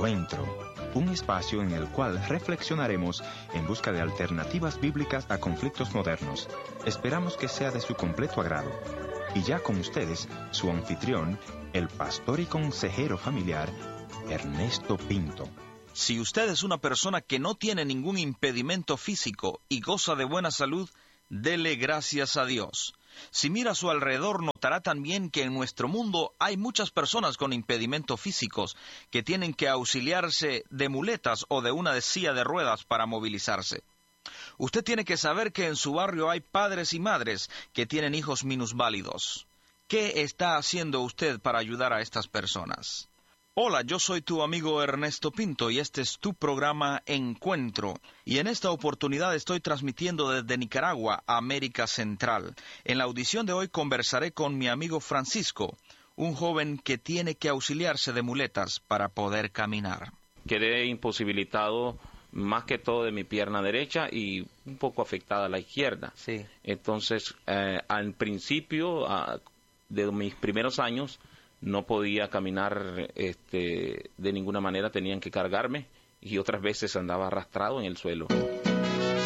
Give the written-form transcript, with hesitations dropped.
Encuentro, un espacio en el cual reflexionaremos en busca de alternativas bíblicas a conflictos modernos. Esperamos que sea de su completo agrado. Y ya con ustedes, su anfitrión, el pastor y consejero familiar, Ernesto Pinto. Si usted es una persona que no tiene ningún impedimento físico y goza de buena salud, dele gracias a Dios. Si mira a su alrededor, notará también que en nuestro mundo hay muchas personas con impedimentos físicos que tienen que auxiliarse de muletas o de una silla de ruedas para movilizarse. Usted tiene que saber que en su barrio hay padres y madres que tienen hijos minusválidos. ¿Qué está haciendo usted para ayudar a estas personas? Hola, yo soy tu amigo Ernesto Pinto y este es tu programa Encuentro. Y en esta oportunidad estoy transmitiendo desde Nicaragua a América Central. En la audición de hoy conversaré con mi amigo Francisco, un joven que tiene que auxiliarse de muletas para poder caminar. Quedé imposibilitado más que todo de mi pierna derecha y un poco afectada la izquierda. Sí. Entonces, al principio de mis primeros años, no podía caminar de ninguna manera, tenían que cargarme y otras veces andaba arrastrado en el suelo.